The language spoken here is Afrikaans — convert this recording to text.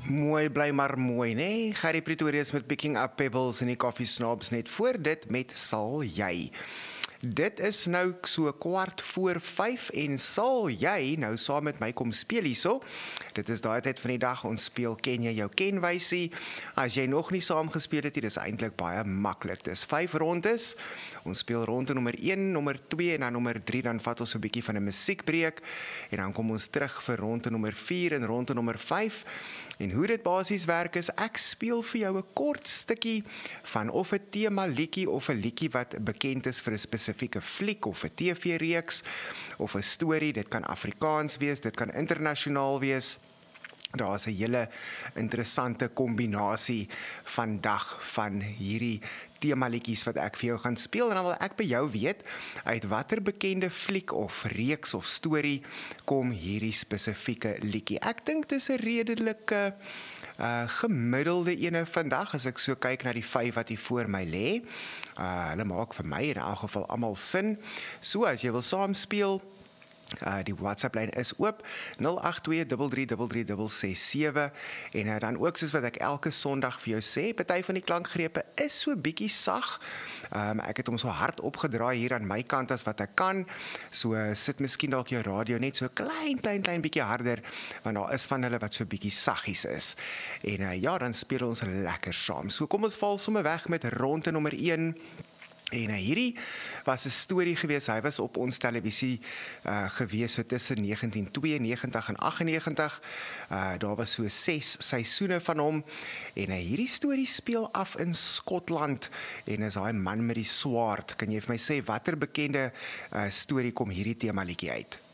Mooi bly maar mooi, nee? Gary Pretorius met Picking Up Pebbles en die Coffee Snobs net voor dit met Sal Jy. Dit is nou so 4:15 en sal jy nou saam met my kom speel hierso. Dit is daai tyd van die dag, ons speel Ken jy jou kenwysie. As jy nog nie saam gespeel het nie, dis eintlik baie maklik. Dis 5 rondes. Ons speel ronde nommer 1, nommer 2 en dan nommer 3, dan vat ons 'n bietjie van 'n musiekbreek en dan kom ons terug vir ronde nommer 4 en ronde nommer 5. En hoe dit basies werk is, ek speel vir jou 'n kort stukkie van of 'n tema liedjie of 'n liedjie wat bekend is vir 'n spesifieke fliek of 'n TV-reeks of 'n storie. Dit kan Afrikaans wees, dit kan internasionaal wees. Daar is 'n hele interessante kombinasie vandag van hierdie temaliedjies wat ek vir jou gaan speel en dan wil ek by jou weet uit watter bekende fliek of reeks of storie kom hierdie spesifieke liedjie. Ek dink dis 'n redelike gemiddelde ene vandag as ek so kyk na die 5 wat hier voor my lê. Hulle maak vir my in elk geval almal sin. So as jy wil saam speel, die WhatsApp-lyn is oop 082333367 en dan ook soos wat ek elke Sondag vir jou sê, party van die klankgrepe is so bietjie sag. Ek het hom so hard opgedraai hier aan my kant as wat ek kan. So sit miskien dalk jou radio net so klein bietjie harder want daar is van hulle wat so bietjie saggies is. En ja, dan speel ons lekker saam. So kom ons val sommer weg met ronde nommer 1. En hierdie was 'n storie gewees, hy was op ons televisie gewees so tussen 1992 en 98, daar was so 6 seisoene van hom, en hierdie storie speel af in Skotland, en is daai man met die swaard. Kan jy vir my sê, watter bekende storie kom hierdie temaliedjie uit?